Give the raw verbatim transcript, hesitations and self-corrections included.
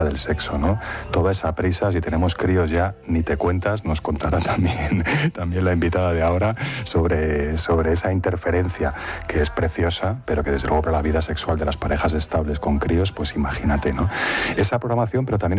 del sexo, ¿no? Toda esa prisa, si tenemos críos ya, ni te cuentas, nos contará también, también la invitada de ahora sobre, sobre esa interferencia que es preciosa, pero que desde luego para la vida sexual de las parejas estables con críos, pues imagínate, ¿no? Esa programación, pero también